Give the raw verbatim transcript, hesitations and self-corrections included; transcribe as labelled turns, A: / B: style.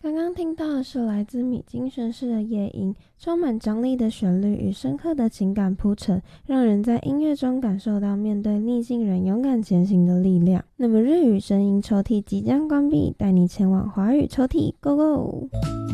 A: 刚刚听到的是来自米津玄师的《夜莺》，充满张力的旋律与深刻的情感铺陈，让人在音乐中感受到面对逆境人勇敢前行的力量。那么日语声音抽屉即将关闭，带你前往华语抽屉 ，Go Go！